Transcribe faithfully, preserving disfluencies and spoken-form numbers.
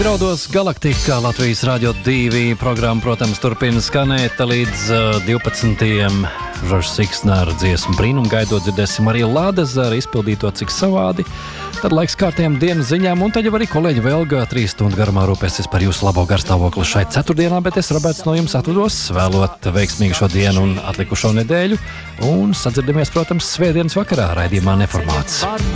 Raudos Galaktika, Latvijas Rādio divi programma, protams, turpina skanēt līdz uh, divpadsmitiem. Žoržs Siksnā ar dziesmu brīnumu gaidot dzirdēsim arī Lādezaru izpildīto Cik savādi. Tad laiks kārtējām dienas ziņām, un tad jau arī kolēģi Velga trīs stundu garumā rūpēsies par jūsu labo garstāvokli šai ceturtdienā, bet es, Roberts, no jums atvados, vēlot veiksmīgu šo dienu un atlikušo nedēļu, un sadzirdamies, protams, svētdienas vakarā raidījumā Neformāts.